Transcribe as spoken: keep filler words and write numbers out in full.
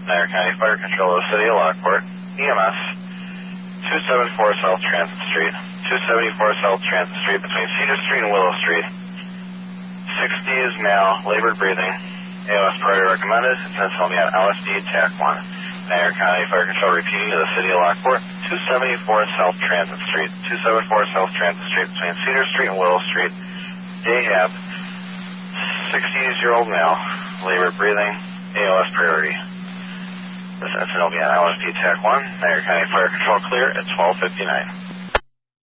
Niagara County Fire Control of the City of Lockport. E M S, two seventy-four South Transit Street. two seventy-four South Transit Street between Cedar Street and Willow Street. sixty is male, labored breathing. A L S priority recommended. Attendance only at L S D T A C one. Niagara County Fire Control repeating to the City of Lockport. two seventy-four South Transit Street. two seventy-four South Transit Street between Cedar Street and Willow Street. Dahab, sixty-year-old male, labored breathing. A L S priority. This incident will be at L S D T A C one. Niagara County Fire Control clear at twelve fifty-nine.